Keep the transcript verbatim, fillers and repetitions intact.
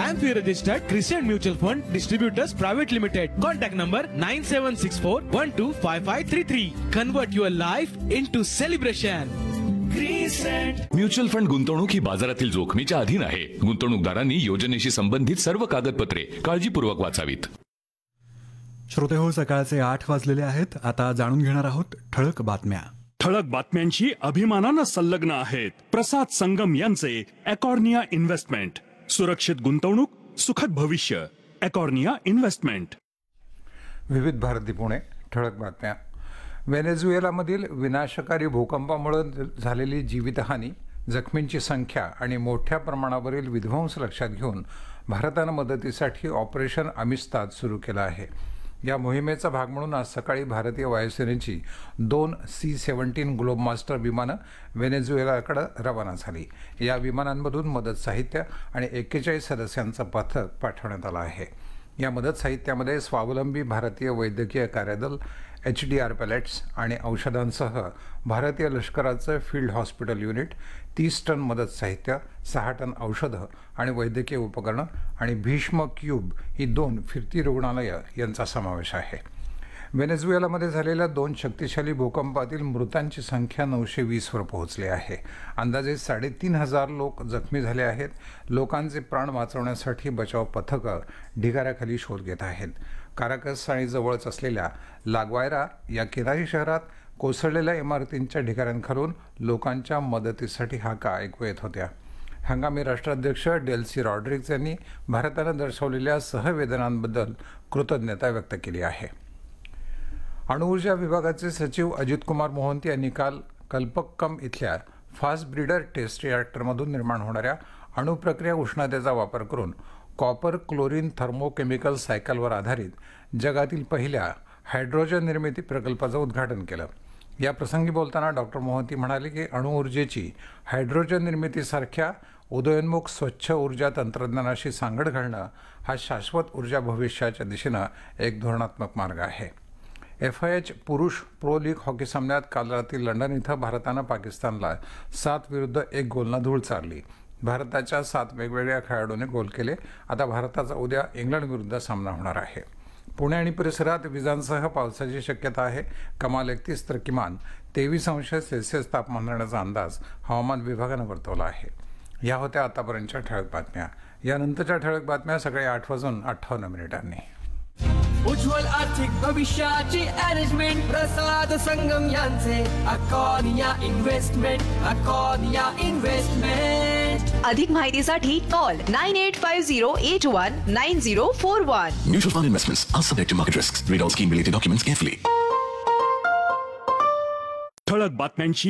M F I registered Crescent Mutual Fund Distributors Private Limited. Contact number nine seven six four one two five five three three. Convert your life into celebration. Crescent. Mutual fund गुंतवणूक ही बाजारातील जोखमीच्या अधीन आहे. गुंतवणूकदारांनी योजनेशी संबंधित सर्व कागदपत्रे काळजीपूर्वक वाचावीत. श्रोते हो, सकाळचे आठ वाजलेले आहेत. आता जाणून घेणार आहोत ठळक बातम्या. ठळक बातम्यांशी अभिमानानं संलग्न आहेत प्रसाद संगम यांचे एकॉर्निया इन्व्हेस्टमेंट. सुरक्षित गुंतवणूक, सुखद भविष्य. एकॉर्निया इन्व्हेस्टमेंट. विविध भारती पुणे. ठळक बातम्या. व्हेनेझुएलामधील विनाशकारी भूकंपामुळे झालेली जीवितहानी, जखमींची संख्या आणि मोठ्या प्रमाणावरील विध्वंस लक्षात घेऊन भारतानं मदतीसाठी ऑपरेशन अमिस्ताद सुरू केलं आहे. या मोहिमेचा भाग म्हणून आज सकाळी भारतीय वायुसेनेची दोन सी सेव्हन्टीन ग्लोबमास्टर विमानं व्हेनेझुएलाकडे रवाना झाली. या विमानांमधून मदत साहित्य आणि एक्केचाळीस सदस्यांचं पथक पाठवण्यात आलं आहे. या मदत साहित्यामध्ये स्वावलंबी भारतीय वैद्यकीय कार्यदल, एच डी आर पॅलेट्स आणि औषधांसह भारतीय लष्कराचं फील्ड हॉस्पिटल युनिट, तीस टन मदत साहित्य, सहा टन औषधं आणि वैद्यकीय उपकरणं आणि भीष्म क्यूब ही दोन फिरती रुग्णालयं यांचा समावेश आहे. व्हेनेझुएलामध्ये झालेल्या दोन शक्तिशाली भूकंपातील मृतांची संख्या नऊशे वीसवर पोहोचली आहे. अंदाजे साडेतीन हजार लोक जखमी झाले आहेत. लोकांचे प्राण वाचवण्यासाठी बचाव पथकं ढिगाऱ्याखाली शोध घेत आहेत. काराकस आणि जवळच असलेल्या लागवायरा या किनारी शहरात कोसळलेल्या इमारतींच्या ढिगाऱ्यांखालून लोकांच्या मदतीसाठी हाका ऐकू येत होत्या. हंगामी राष्ट्राध्यक्ष डेल्सी रॉड्रिग्ज यांनी भारतानं दर्शवलेल्या सहवेदनांबद्दल कृतज्ञता व्यक्त केली आहे. अणुऊर्जा विभागाचे सचिव अजित कुमार मोहंती यांनी काल कल्पक्कम इथल्या फास्ट ब्रीडर टेस्ट रिॲक्टरमधून निर्माण होणाऱ्या अणुप्रक्रिया उष्णतेचा वापर करून कॉपर क्लोरीन थर्मोकेमिकल सायकलवर आधारित जगातील पहिल्या हायड्रोजन निर्मिती प्रकल्पाचं उद्घाटन केलं. या प्रसंगी बोलताना डॉक्टर मोहंती म्हणाले की अणुऊर्जेची हायड्रोजन निर्मितीसारख्या उदयोन्मुख स्वच्छ ऊर्जा तंत्रज्ञानाशी सांगड घालणं हा शाश्वत ऊर्जा भविष्याच्या दिशेनं एक धोरणात्मक मार्ग आहे. एफ आय एच पुरुष प्रो लीग हॉकी सामन्यात काल रात्री लंडन इथं भारतानं पाकिस्तानला सात विरुद्ध एक गोलनं धूळ चारली. भारताच्या सात वेगवेगळ्या खेळाडूंनी गोल केले. आता भारताचा उद्या इंग्लंड विरुद्ध सामना होणार आहे. पुणे आणि परिसरात विजांसह पावसाची शक्यता आहे. कमाल एकतीस तर किमान तेवीस अंश सेल्सिअस तापमान राहण्याचा अंदाज हवामान विभागानं वर्तवला आहे. या होत्या आतापर्यंतच्या ठळक बातम्या. यानंतरच्या ठळक बातम्या सकाळी आठ वाजून अठ्ठावन्न मिनिटांनी. उज्ज्वल आर्थिक भविष्याची अरेंजमेंट प्रसाद संगम यांचे एकॉर्निया इन्व्हेस्टमेंट. एकॉर्निया इन्व्हेस्टमेंट. अधिक माहितीसाठी call nine eight five zero eight one nine zero four one. Mutual fund investments are subject to market risks. Read all scheme related documents carefully. ठळक बातम्यांची